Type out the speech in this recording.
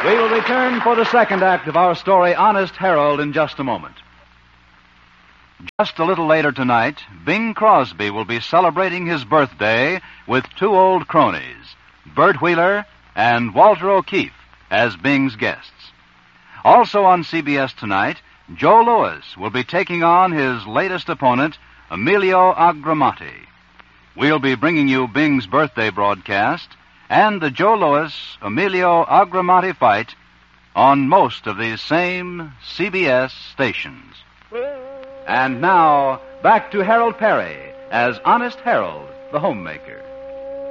We will return for the second act of our story, Honest Harold, in just a moment. Just a little later tonight, Bing Crosby will be celebrating his birthday with two old cronies, Bert Wheeler and Walter O'Keefe, as Bing's guests. Also on CBS tonight, Joe Louis will be taking on his latest opponent, Emilio Agramati. We'll be bringing you Bing's birthday broadcast and the Joe Louis-Emilio Agramati fight on most of these same CBS stations. And now, back to Harold Perry as Honest Harold, the homemaker.